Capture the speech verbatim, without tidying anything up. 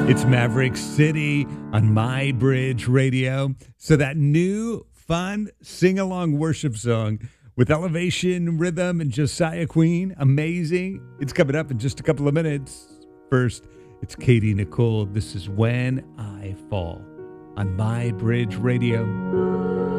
It's Maverick City on My Bridge Radio. So that new, fun, sing-along worship song with Elevation Rhythm and Josiah Queen, amazing. It's coming up in just a couple of minutes. First, it's Katie Nicole. This is When I Fall on My Bridge Radio.